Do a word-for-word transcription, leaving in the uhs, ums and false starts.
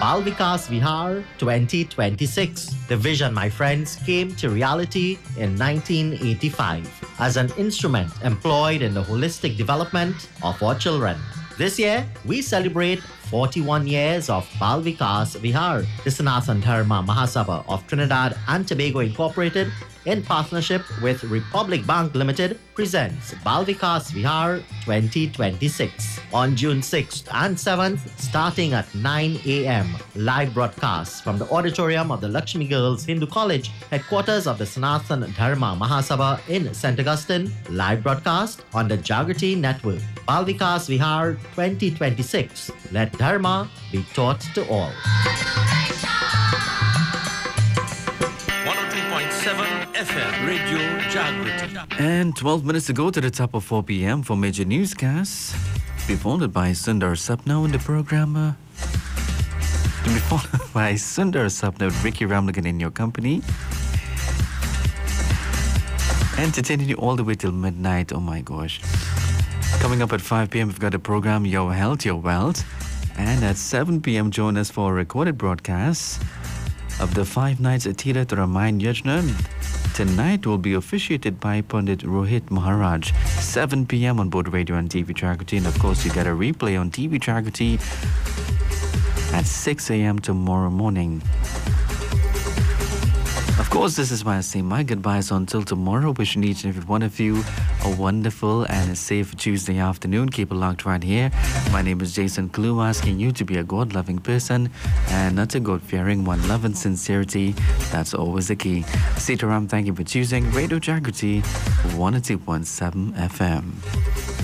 Bal Vikas Vihar twenty twenty-six. The vision, my friends, came to reality in nineteen eighty-five as an instrument employed in the holistic development of our children. This year, we celebrate forty-one years of Bal Vikas Vihar. The Sanatana Dharma Mahasabha of Trinidad and Tobago Incorporated, in partnership with Republic Bank Limited, presents Bal Vikas Vihar twenty twenty-six on June sixth and seventh, starting at nine a.m. Live broadcast from the auditorium of the Lakshmi Girls Hindu College, headquarters of the Sanatana Dharma Mahasabha in Saint Augustine. Live broadcast on the Jagrati Network. Bal Vikas Vihar twenty twenty-six. Let Dharma be taught to all. one oh two point seven F M Radio Jagrati. And twelve minutes to go to the top of four p.m. for major newscasts. Be followed by Sundar Sapna in the program. Uh, to be followed by Sundar Sapna with Ricky Ramlagan in your company. Entertaining you all the way till midnight. Oh my gosh. Coming up at five p.m. we've got a program Your Health, Your Wealth. And at seven p.m. join us for a recorded broadcast of the Five Nights at Tira Ramayana Yajna. Tonight will be officiated by Pandit Rohit Maharaj. seven p.m. on both radio and T V Jagrati. And of course, you get a replay on T V Jagrati at six a.m. tomorrow morning. Of course, this is why I say my goodbyes until tomorrow. Wishing each and every one of you a wonderful and a safe Tuesday afternoon. Keep it locked right here. My name is Jason Clue, asking you to be a God-loving person and not a God-fearing one. Love and sincerity, that's always the key. Sitaram, thank you for choosing Radio Jagrati one oh two point seven F M.